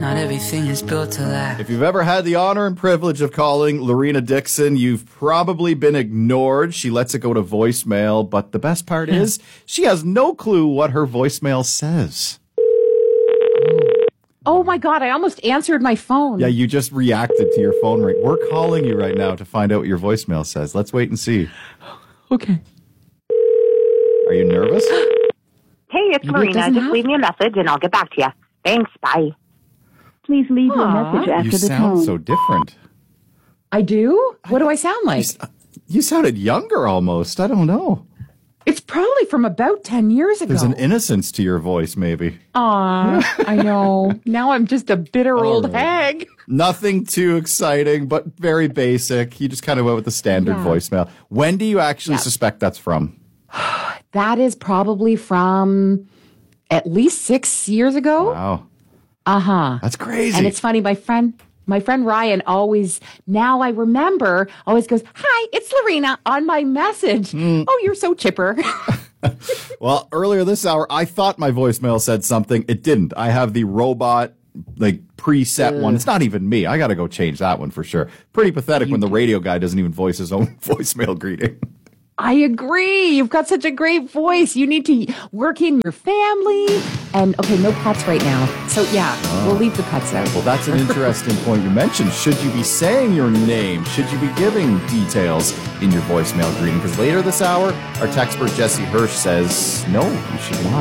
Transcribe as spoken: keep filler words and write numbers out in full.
Not everything is built to last. If you've ever had the honor and privilege of calling Lorena Dixon, you've probably been ignored. She lets it go to voicemail, but the best part is she has no clue what her voicemail says. Oh my God, I almost answered my phone. Yeah, you just reacted to your phone ring. We're calling you right now to find out what your voicemail says. Let's wait and see. Okay. Are you nervous? Hey, it's Maybe it Marina. doesn't Just have- leave me a message and I'll get back to you. Thanks. Bye. Please leave your Aw. message after You the sound tone. so different. I do? What do I sound like? You sounded younger almost. I don't know. It's probably from about ten years ago. There's an innocence to your voice, maybe. Aw, I know. Now I'm just a bitter old right. hag. Nothing too exciting, but very basic. You just kind of went with the standard Yeah. voicemail. When do you actually Yeah. suspect that's from? That is probably from at least six years ago. Wow. Uh-huh. That's crazy. And it's funny, my friend, my friend Ryan always, now I remember, always goes, hi, it's Lorena on my message. Hmm. Oh, you're so chipper. Well, earlier this hour, I thought my voicemail said something. It didn't. I have the robot, like, preset one. It's not even me. I got to go change that one for sure. Pretty pathetic when the radio guy doesn't even voice his own voicemail greeting. I agree. You've got such a great voice. You need to work in your family. And, okay, no pets right now. So, yeah, we'll leave the pets out. Well, that's an interesting point you mentioned. Should you be saying your name? Should you be giving details in your voicemail greeting? Because later this hour, our textpert Jesse Hirsch says, no, you should not.